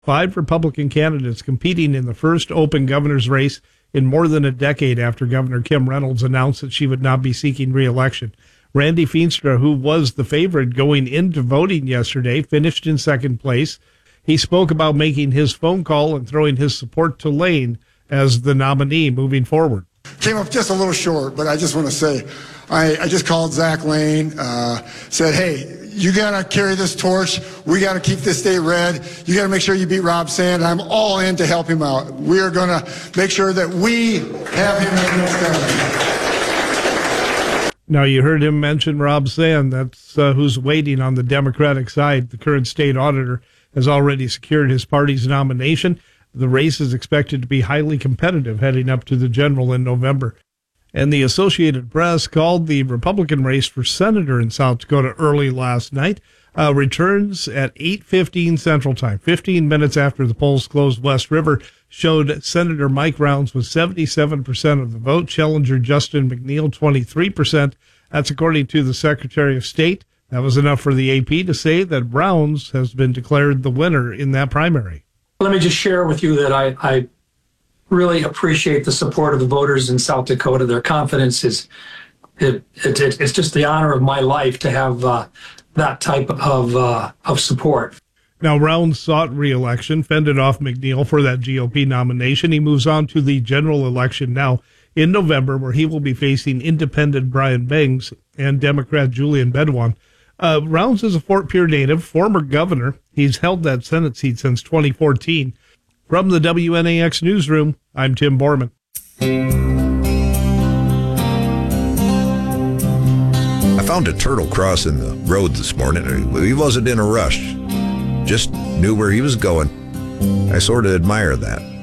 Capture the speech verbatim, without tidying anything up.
Five Republican candidates competing in the first open governor's race in more than a decade after Governor Kim Reynolds announced that she would not be seeking re-election. Randy Feenstra, who was the favorite going into voting yesterday, finished in second place. He spoke about making his phone call and throwing his support to Lane as the nominee moving forward. Came up just a little short, but I just want to say, I, I just called Zach Lane, uh, said, hey, you got to carry this torch. We got to keep this state red. You got to make sure you beat Rob Sand. I'm all in to help him out. We are going to make sure that we have him in this government. Now, you heard him mention Rob Sand. That's uh, who's waiting on the Democratic side. The current state auditor has already secured his party's nomination. The race is expected to be highly competitive heading up to the general in November. And the Associated Press called the Republican race for senator in South Dakota early last night. Uh, returns at eight fifteen Central Time, fifteen minutes after the polls closed. West River showed Senator Mike Rounds with seventy-seven percent of the vote. Challenger Justin McNeil, twenty-three percent. That's according to the Secretary of State. That was enough for the A P to say that Rounds has been declared the winner in that primary. Let me just share with you that I, I really appreciate the support of the voters in South Dakota. Their confidence is, it, it, it, it's just the honor of my life to have uh, that type of uh, of support. Now, Rounds sought re-election, fended off McNeil for that G O P nomination. He moves on to the general election now in November, where he will be facing independent Brian Bangs and Democrat Julian Bedouin. Uh, Rounds is a Fort Pierre native, former governor. He's held that Senate seat since twenty fourteen. From the W N A X newsroom, I'm Tim Borman. I found a turtle crossing the road this morning. He wasn't in a rush, just knew where he was going. I sort of admire that.